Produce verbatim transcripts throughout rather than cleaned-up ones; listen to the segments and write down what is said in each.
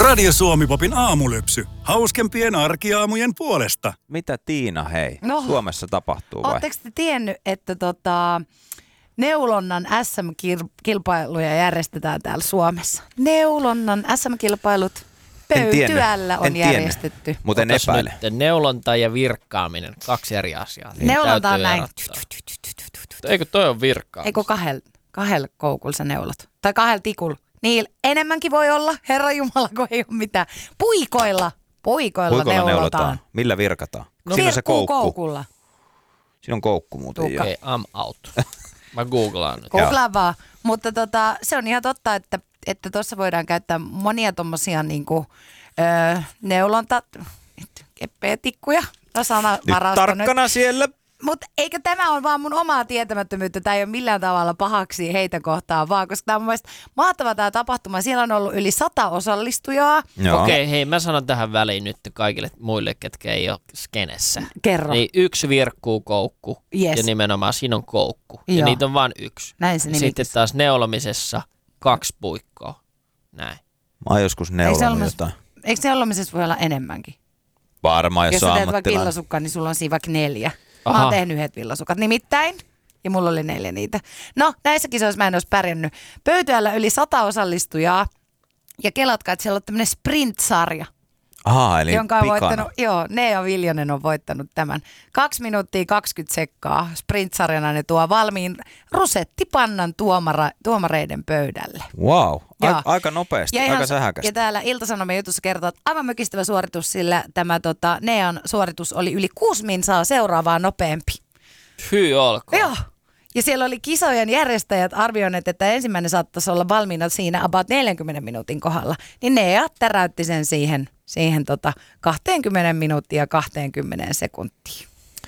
Radio Suomi-popin aamulypsy. Hauskempien arkiaamujen puolesta. Mitä Tiina, hei, No, Suomessa tapahtuu vai? Oletteko te tiennyt, että tota, neulonnan äs äm-kilpailuja järjestetään täällä Suomessa? Neulonnan äs äm-kilpailut Pöytyällä on en järjestetty. Mutta en epäile. Nyt, neulonta ja virkkaaminen, kaksi eri asiaa. Niin Neulonta on näin. erottaa. Eikö toi on virkkaamista? Eikö kahdella kahel koukulla sä neulot? Tai kahdella tikulla? Niin enemmänkin voi olla, Herra Jumala, kun ei ole mitään. Puikoilla, puikoilla, Puikolla neulotaan. neulotaan. Millä virkataan? No, Siinä on se koukku. koukulla. Siinä on koukku muuten jo. Okei, okay, I'm out. Mä googlaan nyt. Googlaa vaan. Mutta tota, se on ihan totta, että että tuossa voidaan käyttää monia tommosia niinku, öö, neulonta, keppejä, tikkuja. Nyt tarkkana nyt. Siellä. Mutta eikö tämä ole vaan mun omaa tietämättömyyttä, tämä ei ole millään tavalla pahaksi heitä kohtaan, vaan koska tämä on mun mielestä mahtava tämä tapahtuma. Siellä on ollut yli sata osallistujaa. Okei, okay, hei, mä sanon tähän väliin nyt kaikille muille, ketkä ei ole skenessä. Kerro. Niin yksi virkkuu koukku Yes. ja nimenomaan siinä on koukku. Joo. Ja niitä on vain yksi. Näin se Sitten nimittäin. taas neulomisessa kaksi puikkoa. Näin. Mä oon joskus neulannut jotain. Eikö neulomisessa voi olla enemmänkin? Varmaan, jos, Jos on sä teet vaikka ammattilainen. villasukkaa, niin sulla on siinä vaikka neljä. Mä Aha. oon tehnyt yhdet villasukat nimittäin. Ja mulla oli neljä niitä. No, näissä kisoissa mä en olisi pärjännyt. Pöytyällä yli sata osallistujaa. Ja kelatkaa, että siellä on tämmöinen sprint-sarja. Aha, eli jonka on pikana. voittanut, joo, Neo Viljonen on voittanut tämän. Kaksi minuuttia kaksikymmentä sekkaa sprint-sarjana ne tuo valmiin rusettipannan tuomara, tuomareiden pöydälle. Wow, Joo. A- aika nopeasti, Ja, aika ihan, sähäkästi. ja täällä Ilta-Sanomien jutussa kertoo, että aivan mykistävä suoritus, sillä tämä tota, Nean suoritus oli yli kuusi minsaa seuraavaa nopeampi. Hyy olkoon. Joo. Ja siellä oli kisojen järjestäjät arvioineet, että ensimmäinen saattaisi olla valmiina siinä about neljänkymmenen minuutin kohdalla. Niin Nea täräytti sen siihen, siihen tota kaksikymmentä minuuttia kaksikymmentä sekuntia.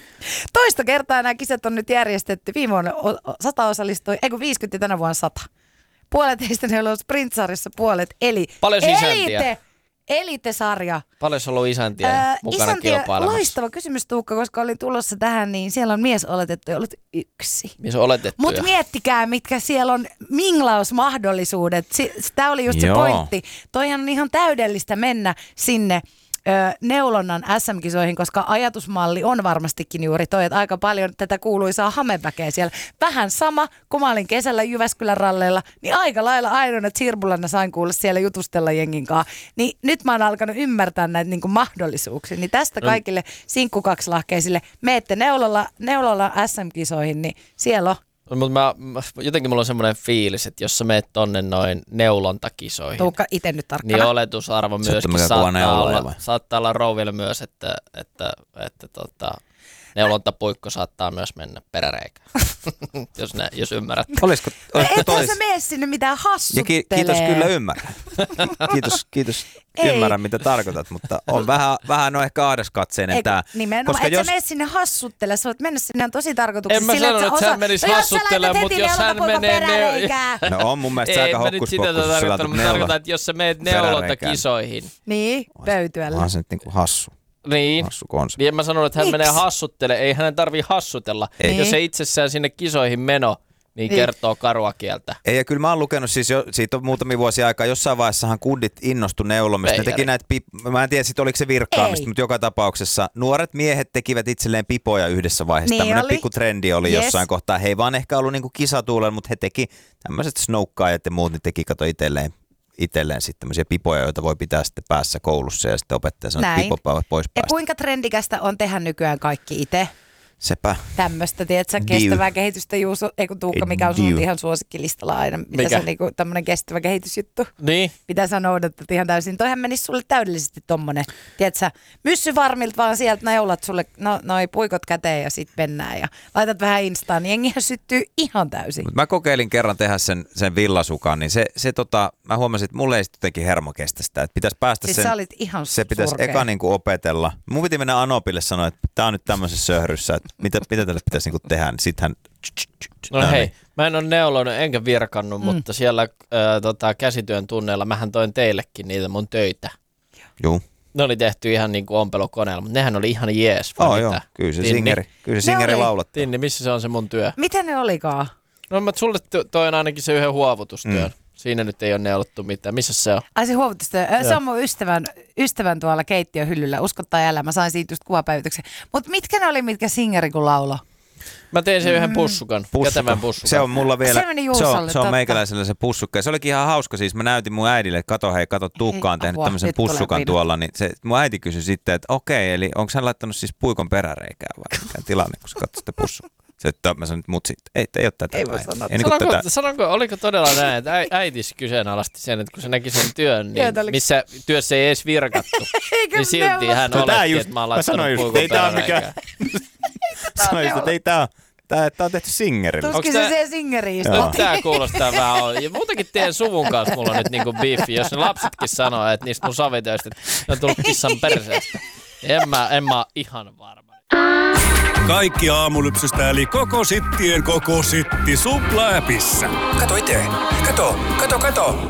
Toista kertaa nämä kisat on nyt järjestetty. Viime vuonna sata osallistui, ei kun viisikymmentä, tänä vuonna sata. Puolet heistä ne on sprint-sarjassa, puolet eli Paljon isäntiä? elite, elite-sarja. Paljon sulla on isäntiä Ää, mukana isäntiä, kilpailemassa? loistava kysymys, Tuukka, koska olin tulossa tähän, niin siellä on mies oletettu ollut yksi. Mies on oletettu. Mutta miettikää, mitkä siellä on minglausmahdollisuudet. Tämä oli just Joo. se pointti. Toihan on ihan täydellistä mennä sinne ö, neulonnan äs äm-kisoihin, koska ajatusmalli on varmastikin juuri toi, että aika paljon tätä kuuluisaa hameväkeä siellä. Vähän sama, kun mä olin kesällä Jyväskylän ralleilla, niin aika lailla ainoana Sirbulana sain kuulla siellä jutustella jengin kanssa. Niin nyt mä oon alkanut ymmärtää näitä niin kuin mahdollisuuksia. Niin tästä kaikille sinkkukaksi-lahkeisille, meette neulolla, neulolla äs äm-kisoihin, niin siellä on. Mutta mä, mä, jotenkin mulla on semmoinen fiilis, että jos sä meet tonne noin neulontakisoihin, Tuukka itse nyt tarkkana. niin oletusarvo Sä et myöskin ole mikään kova saattaa neulaja olla, vai? saattaa olla rouville myös, että, että, että tota, neulontapuikko saattaa myös mennä peräreikään, jos, ne, jos ymmärrät. Olisiko, olisiko Ethän tois? sä mene sinne mitään Ja hassuttelee. ki- kiitos, kyllä ymmärrän. Kiitos, kiitos, Ei. ymmärrän mitä tarkoitat, mutta on vähän, vähän no ehkä aadoskatseinen Eikö, tämä. nimenomaan, et jos... sä mene sinne hassuttele, sä voit mennä sinne tosi En tarkoituksessa. mä sillä, sanonut, että osa... hän menisi no, hassuttelemaan, mutta jos hän menee... Ne... No on mun mielestä se Ei, aika mä nyt sitä hokkuspokkus, jos sä tarkoitan, laitat mutta tarkoitan, neula. että jos sä meet peräreikään. neulontakisoihin, Niin, pöytyällä. Onhan se nyt niinku hassu, niin, hassu konsepti. niin en mä sanonut, että hän Miksi? menee hassuttele, ei hänen tarvii hassutella. Ei. Jos se itsessään sinne kisoihin meno, niin Niin. kertoo karua kieltä. Ei, ja kyllä mä oon lukenut siis jo, siitä on muutamia vuosia aikaa, jossain vaiheessahan kundit innostu neulomista. Ne Veijari. teki näitä, pip- mä en tiedä sit oliko se virkkaamista, Ei. mutta joka tapauksessa nuoret miehet tekivät itselleen pipoja yhdessä vaiheessa. Niin Tämmöinen oli. pikku trendi oli Yes. jossain kohtaa. He ei vaan ehkä ollut niinku kisatuulella, mutta he teki tämmöiset snoukkaajat ja muut, niin teki kato itselleen, itselleen sitten tämmöisiä pipoja, joita voi pitää sitten päässä koulussa ja sitten opettaja sanoo, että Näin. pipopäivät pois Ja päästä. kuinka trendikästä on tehdä nykyään kaikki itse? Sepä. Tämmöistä, tiedätkö, Diu. kestävää kehitystä, Juuso, ei kun Tuukka, mikä on sun Diu. ihan suosikkilistalla aina, mitä Mikä? se on niinku tämmöinen kestävä kehitysjuttu. Niin, Mitä sä noudattat ihan täysin. Toihan menisi sulle täydellisesti tommonen, tiedätkö, myssyvarmilta vaan sieltä neulat sulle no, noi puikot käteen ja sit mennään ja laitat vähän instaan, niin jengihän syttyy ihan täysin. Mut mä kokeilin kerran tehdä sen, sen villasukan, niin se, se tota, mä huomasin, että mulle ei sit jotenkin hermo kestä sitä, että pitäisi päästä Siis sen, sä olit ihan se pitäisi surkea. eka niinku opetella. Mun piti mennä Anopille sanoa, että tää on nyt tämmöisessä söhryssä, että mitä, mitä tälle pitäisi niinku tehdä, niin sit hän... no Näin. hei, mä en ole neulonut enkä virkannut, mm. mutta siellä ää, tota, käsityön tunneilla mähän toin teillekin niitä mun töitä. Juu. Ne oli tehty ihan niin kuin ompelukoneella, mutta nehän oli ihan jees. vai Oh, mitä? joo, kyllä se Tinni, singeri, kyllä se Ne singeri oli. laulattaa. Tinni, missä se on se mun työ? Miten ne olikaan? No mä sulle to- toin ainakin se yhden huovutustyön. Mm. Siinä nyt ei ole neulottu mitään. Missä se on? Ai se huovutustyö. Se on mun ystävän, ystävän tuolla keittiöhyllyllä. Uskottaa jälleen. Mä sain siitä just kuvapäivityksen. Mutta mitkä ne oli, mitkä Singeri kun laulo? Mä tein sen yhden pussukan, kätevän pussukan. Se on mulla vielä, se, meni se on, Juusolle, se on totta. meikäläisellä se pussukka. Se olikin ihan hauska siis. Mä näytin mun äidille, että kato hei, kato Tuukka on tehnyt apua, tämmöisen nyt tulee pussukan pinna. tuolla. Niin se, mun äiti kysyi sitten, että okei, eli onko hän laittanut siis puikon peräreikää vai mikä tilanne, kun sä katsot sitä pussukkaa. Se, että mä sanoin, että mut sitten, ei, ei ole tätä. Ei voi sanoa. Ei, niin Sanonko, tätä. sanonko, oliko todella näin, että äi, äitis kyseenalaisti sen, että kun se näki sen työn, niin Joo, missä työssä ei edes virkattu, Eikä niin silti neuvo- hän No tää oletti, just- että mä oon mä laittanut sanoin just, puikon ei tää oo peräreikää. Sanoin just, että ei tää on, tää, tää on tehty Singerillä. Tuskin Onks se tää- se Singeri just Joo. otti. Tää kuulostaa vähän on. Ja muutenkin teidän suvun kanssa mulla on nyt niinku beefi. Jos ne lapsetkin sanoo, että niistä mun savitöistä, että ne on tullut kissan perseestä. En mä, en mä oo ihan varma. Kaikki aamulypsystä eli koko sittien koko sitti Supla-äpissä. Kato itse. Kato, kato, kato.